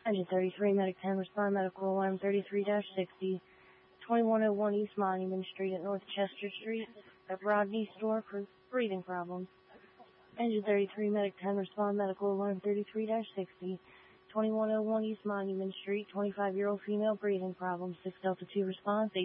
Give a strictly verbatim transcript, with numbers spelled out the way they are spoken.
Engine thirty-three, Medic ten, respond medical alarm thirty-three sixty, twenty-one oh one East Monument Street at North Chester Street at Rodney Store for breathing problems. Engine thirty-three, Medic ten, respond medical alarm thirty-three sixty, twenty-one oh one East Monument Street, twenty-five-year-old female breathing problems, six Delta two response,